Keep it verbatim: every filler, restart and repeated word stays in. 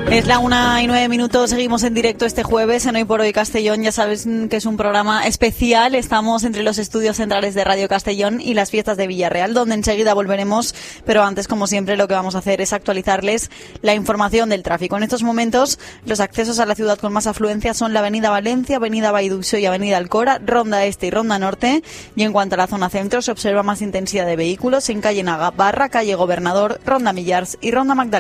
Es la una y nueve minutos, seguimos en directo este jueves en Hoy por Hoy Castellón. Ya sabes que es un programa especial, estamos entre los estudios centrales de Radio Castellón y las fiestas de Villarreal, donde enseguida volveremos, pero antes, como siempre, lo que vamos a hacer es actualizarles la información del tráfico. En estos momentos, los accesos a la ciudad con más afluencia son la Avenida Valencia, Avenida Baiduso y Avenida Alcora, Ronda Este y Ronda Norte, y en cuanto a la zona centro, se observa más intensidad de vehículos en calle Navarra, calle Gobernador, Ronda Millars y Ronda Magdalena.